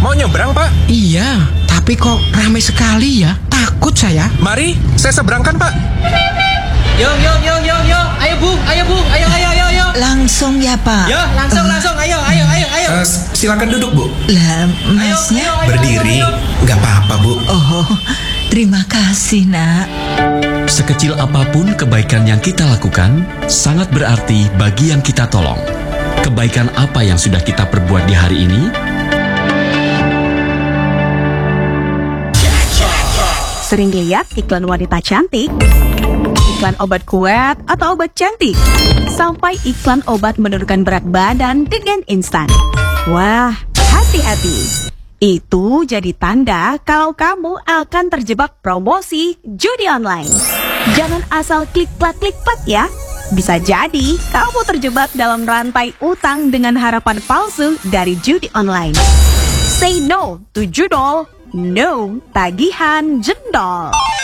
Mau nyebrang, Pak? Iya, tapi kok ramai sekali ya? Takut saya. Mari, saya seberangkan, Pak. Yo. Ayo Bu, ayo. Langsung ya, Pak? Yo, langsung. Ayo. Silakan duduk, Bu. Lah, masnya? Berdiri, nggak apa-apa, Bu. Oh, terima kasih, Nak. Sekecil apapun kebaikan yang kita lakukan, sangat berarti bagi yang kita tolong. Kebaikan apa yang sudah kita perbuat di hari ini? Sering lihat iklan wanita cantik, iklan obat kuat atau obat cantik, sampai iklan obat menurunkan berat badan dengan instan. Wah, hati-hati. Itu jadi tanda kalau kamu akan terjebak promosi judi online. Jangan asal klik plat ya. Bisa jadi kamu terjebak dalam rantai utang dengan harapan palsu dari judi online. Say no to judol, no tagihan jendol.